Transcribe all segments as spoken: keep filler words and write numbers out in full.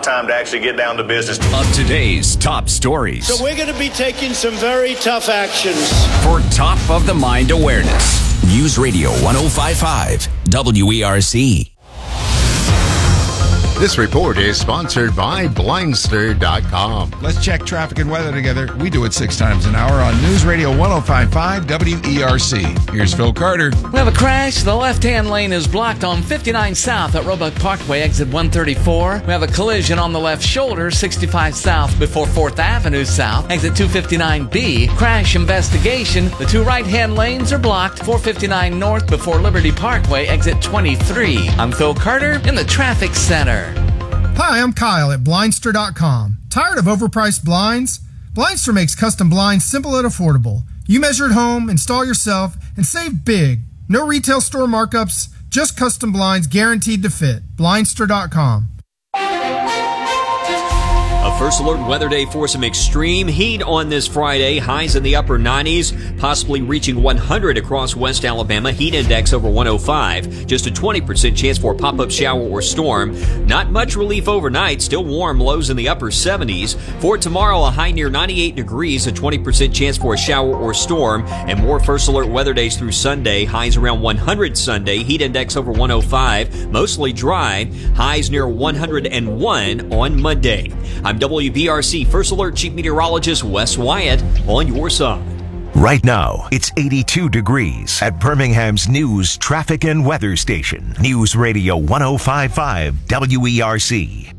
time to actually get down to business. Of today's top stories. So we're going to be taking some very tough actions. For top of the mind awareness. News Radio one oh five point five W E R C. This report is sponsored by Blindster dot com. Let's check traffic and weather together. We do it six times an hour on News Radio one oh five point five W E R C. Here's Phil Carter. We have a crash. The left-hand lane is blocked on fifty-nine South at Roebuck Parkway, exit one thirty-four. We have a collision on the left shoulder, sixty-five South before fourth Avenue South, exit two fifty-nine B. Crash investigation. The two right-hand lanes are blocked, four fifty-nine North before Liberty Parkway, exit twenty-three. I'm Phil Carter in the traffic center. Hi, I'm Kyle at Blindster dot com. Tired of overpriced blinds? Blindster makes custom blinds simple and affordable. You measure at home, install yourself, and save big. No retail store markups, just custom blinds guaranteed to fit. Blindster dot com. A first alert weather day for some extreme heat on this Friday. Highs in the upper nineties, possibly reaching one hundred across West Alabama. Heat index over one oh five. Just a twenty percent chance for a pop-up shower or storm. Not much relief overnight. Still warm. Lows in the upper seventies. For tomorrow, a high near ninety-eight degrees. A twenty percent chance for a shower or storm. And more first alert weather days through Sunday. Highs around one hundred Sunday. Heat index over one oh five. Mostly dry. Highs near one hundred one on Monday. I'm W B R C First Alert Chief Meteorologist Wes Wyatt on your side. Right now, it's eighty-two degrees at Birmingham's News, Traffic, and Weather Station. News Radio one oh five point five W E R C.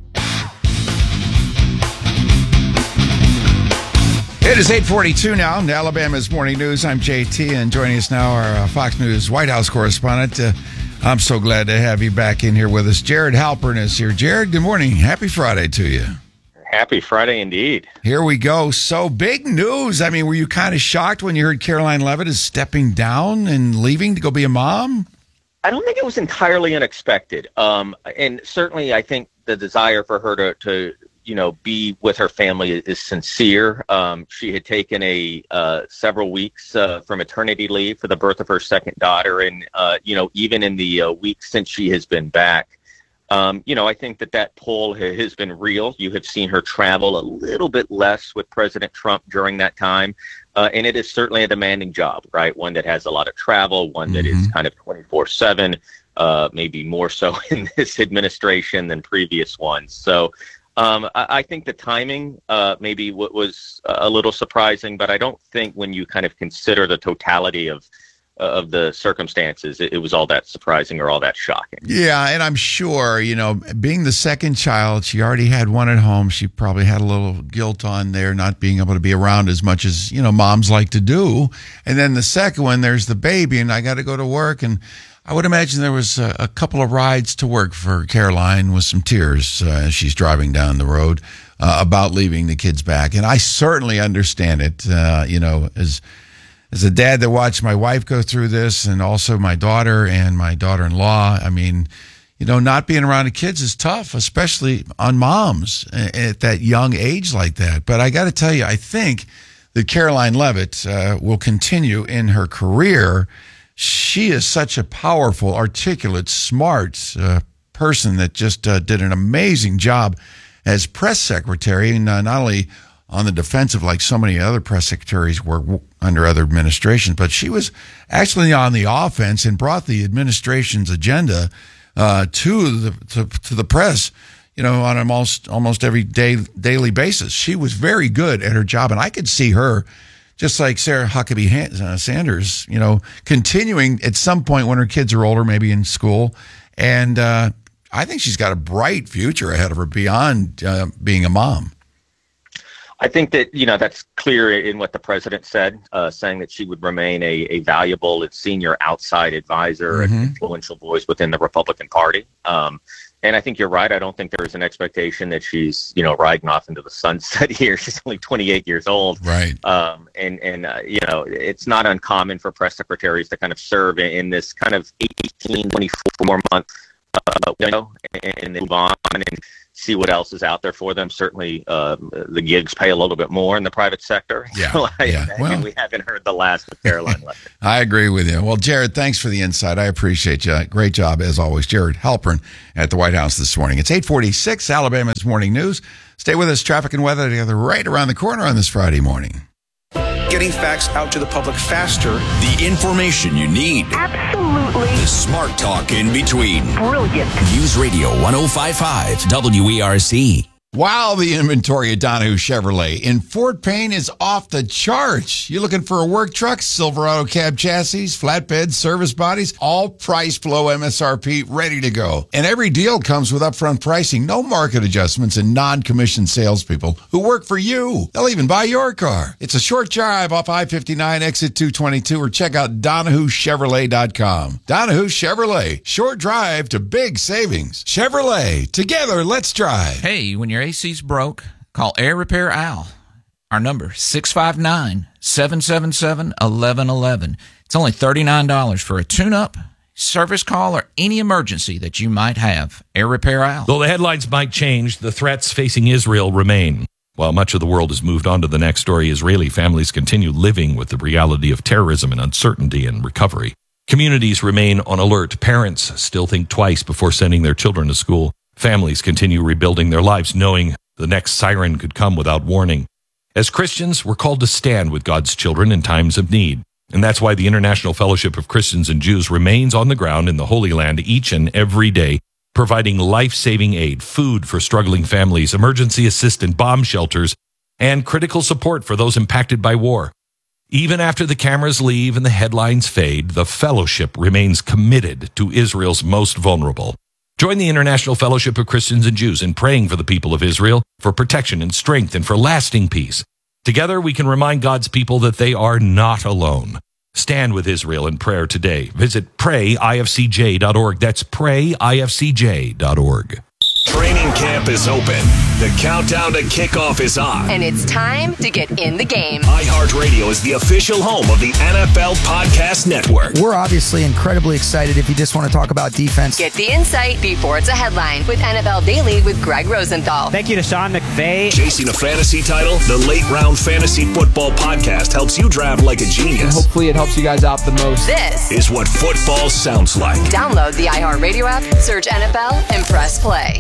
It is eight forty-two now in Alabama's Morning News. I'm J T, and joining us now, our uh, Fox News White House correspondent. Uh, I'm so glad to have you back in here with us. Jared Halpern is here. Jared, good morning. Happy Friday to you. Happy Friday indeed. Here we go. So big news. I mean, were you kind of shocked when you heard Karoline Leavitt is stepping down and leaving to go be a mom? I don't think it was entirely unexpected. Um, and certainly I think the desire for her to, to you know, be with her family is sincere. Um, she had taken a uh, several weeks uh, for maternity leave for the birth of her second daughter. And, uh, you know, even in the uh, weeks since she has been back, Um, you know, I think that that pull has been real. You have seen her travel a little bit less with President Trump during that time. Uh, and it is certainly a demanding job, right? One that has a lot of travel, one that mm-hmm. is kind of twenty-four seven, uh, maybe more so in this administration than previous ones. So um, I, I think the timing uh, maybe w- was a little surprising, but I don't think when you kind of consider the totality of of the circumstances, it, it was all that surprising or all that shocking. Yeah, and I'm sure, you know, being the second child, she already had one at home. She probably had a little guilt on there, not being able to be around as much as, you know, moms like to do. And then the second one, there's the baby, and I got to go to work. And I would imagine there was a, a couple of rides to work for Karoline with some tears uh, as she's driving down the road uh, about leaving the kids back. And I certainly understand it, uh, you know, as As a dad that watched my wife go through this, and also my daughter and my daughter-in-law, I mean, you know, not being around the kids is tough, especially on moms at that young age like that. But I got to tell you, I think that Karoline Leavitt uh, will continue in her career. She is such a powerful, articulate, smart uh, person that just uh, did an amazing job as press secretary, and uh, not only on the defensive like so many other press secretaries were under other administrations, but she was actually on the offense and brought the administration's agenda uh, to the to, to the press, you know, on almost almost every day daily basis. She was very good at her job, and I could see her, just like Sarah Huckabee uh, Sanders, you know, continuing at some point when her kids are older, maybe in school, and uh, I think she's got a bright future ahead of her beyond uh, being a mom. I think that, you know, that's clear in what the president said, uh, saying that she would remain a, a valuable and senior outside advisor mm-hmm. and influential voice within the Republican Party. Um, and I think you're right. I don't think there's an expectation that she's, you know, riding off into the sunset here. She's only twenty-eight years old. Right. Um, and, and uh, you know, it's not uncommon for press secretaries to kind of serve in, in this kind of eighteen, twenty-four month uh, you know, and then move on and see what else is out there for them. Certainly, uh, the gigs pay a little bit more in the private sector. Yeah, so I, yeah. I, Well, we haven't heard the last of Caroline Levitt. I agree with you. Well, Jared, thanks for the insight. I appreciate you. Great job, as always. Jared Halpern at the White House this morning. It's eight forty-six, Alabama's Morning News. Stay with us, traffic and weather together right around the corner on this Friday morning. Getting facts out to the public faster. The information you need. Absolutely. The smart talk in between. Brilliant. News Radio one oh five point five W E R C. Wow, the inventory at Donahue Chevrolet in Fort Payne is off the charts. You looking for a work truck? Silverado cab chassis, flatbeds, service bodies, all priced below M S R P, ready to go. And every deal comes with upfront pricing, no market adjustments, and non-commissioned salespeople who work for you. They'll even buy your car. It's a short drive off I fifty-nine, exit two twenty-two, or check out Donahue Chevrolet dot com. Donahue Chevrolet, short drive to big savings. Chevrolet, together, let's drive. Hey, when your A C's broke, call Air Repair Al. Our number, six five nine, seven seven seven, one one one one. It's only thirty-nine dollars for a tune-up, service call, or any emergency that you might have. Air Repair Al. Though the headlines might change, the threats facing Israel remain. While much of the world has moved on to the next story, Israeli families continue living with the reality of terrorism and uncertainty and recovery. Communities remain on alert. Parents still think twice before sending their children to school. Families continue rebuilding their lives, knowing the next siren could come without warning. As Christians, we're called to stand with God's children in times of need. And that's why the International Fellowship of Christians and Jews remains on the ground in the Holy Land each and every day, providing life-saving aid, food for struggling families, emergency assistance, bomb shelters, and critical support for those impacted by war. Even after the cameras leave and the headlines fade, the fellowship remains committed to Israel's most vulnerable. Join the International Fellowship of Christians and Jews in praying for the people of Israel, for protection and strength, and for lasting peace. Together, we can remind God's people that they are not alone. Stand with Israel in prayer today. Visit pray I F C J dot org. That's pray I F C J dot org. Training camp is open. The countdown to kickoff is on. And it's time to get in the game. iHeartRadio is the official home of the N F L Podcast Network. We're obviously incredibly excited if you just want to talk about defense. Get the insight before it's a headline with N F L Daily with Greg Rosenthal. Thank you to Sean McVay. Chasing a fantasy title, the Late Round Fantasy Football Podcast helps you draft like a genius. And hopefully it helps you guys out the most. This is what football sounds like. Download the iHeartRadio app, search N F L, and press play.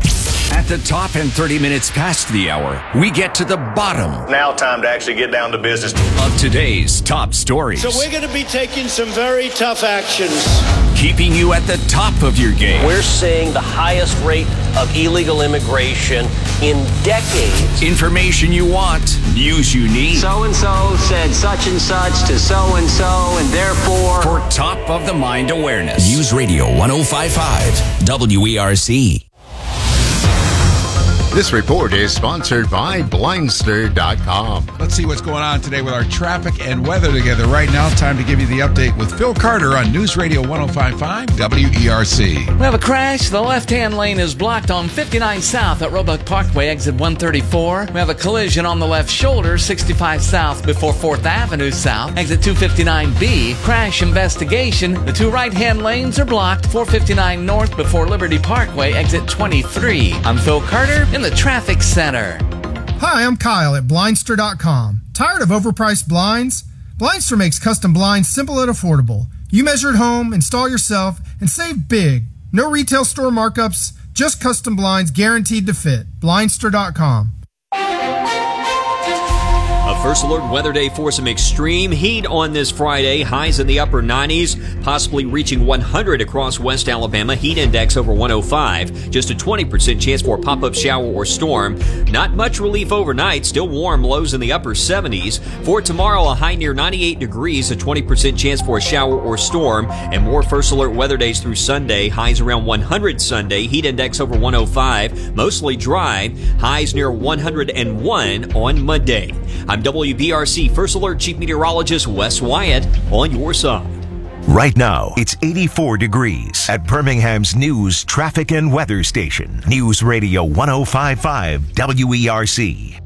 At the top and thirty minutes past the hour, we get to the bottom. Now time to actually get down to business. Of today's top stories. So we're going to be taking some very tough actions. Keeping you at the top of your game. We're seeing the highest rate of illegal immigration in decades. Information you want, news you need. So-and-so said such and such to so-and-so, and therefore... For top of the mind awareness. News Radio one oh five point five W E R C. This report is sponsored by Blindster dot com. Let's see what's going on today with our traffic and weather together. Right now, time to give you the update with Phil Carter on News Radio one oh five point five W E R C. We have a crash. The left-hand lane is blocked on fifty-nine South at Roebuck Parkway, exit one thirty-four. We have a collision on the left shoulder, sixty-five South before fourth Avenue South, exit two fifty-nine B. Crash investigation. The two right-hand lanes are blocked, four fifty-nine North before Liberty Parkway, exit twenty-three. I'm Phil Carter in the Traffic Center. Hi, I'm Kyle at Blindster dot com. Tired of overpriced blinds? Blindster makes custom blinds simple and affordable. You measure at home, install yourself, and save big. No retail store markups, just custom blinds guaranteed to fit. Blindster dot com. A first alert weather day for some extreme heat on this Friday. Highs in the upper nineties, possibly reaching one hundred across West Alabama. Heat index over one oh five. Just a twenty percent chance for a pop-up shower or storm. Not much relief overnight. Still warm. Lows in the upper seventies. For tomorrow, a high near ninety-eight degrees. A twenty percent chance for a shower or storm. And more first alert weather days through Sunday. Highs around one hundred Sunday. Heat index over one oh five. Mostly dry. Highs near one hundred one on Monday. I'm W B R C First Alert Chief Meteorologist Wes Wyatt on your side. Right now, it's eighty-four degrees at Birmingham's news, traffic, and weather station. News Radio one oh five point five W E R C.